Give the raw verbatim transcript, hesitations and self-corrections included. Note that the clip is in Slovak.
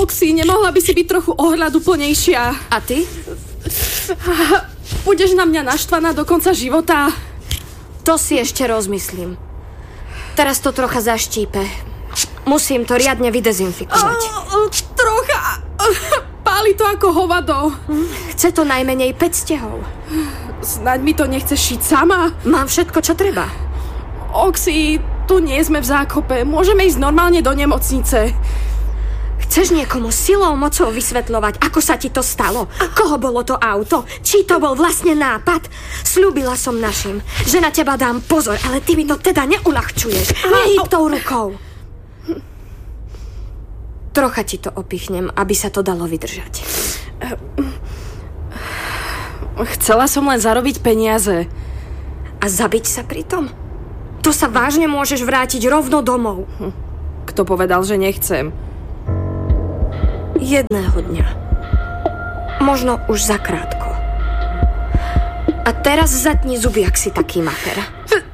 Oxy, nemohla by si byť trochu ohľaduplnejšia. A ty? Budeš na mňa naštvaná do konca života. To si ešte rozmyslím. Teraz to trocha zaštípe. Musím to riadne vydezinfikovať. Uh, uh, trocha. Uh, páli to ako hovado. Chce to najmenej päť stehov. Snaď mi to nechceš šiť sama? Mám všetko, čo treba. Oxy, tu nie sme v zákope. Môžeme ísť normálne do nemocnice. Chceš niekomu silou, mocou vysvetľovať, ako sa ti to stalo? Koho bolo to auto? Či to bol vlastne nápad? Sľúbila som našim, že na teba dám pozor, ale ty mi to teda neuľahčuješ. Nehýb tou rukou. Trocha ti to opichnem, aby sa to dalo vydržať. Chcela som len zarobiť peniaze. A zabiť sa pritom? To sa vážne môžeš vrátiť rovno domov. Kto povedal, že nechcem? Jedného dňa. Možno už zakrátko. A teraz zatni zuby, ak si taký mater.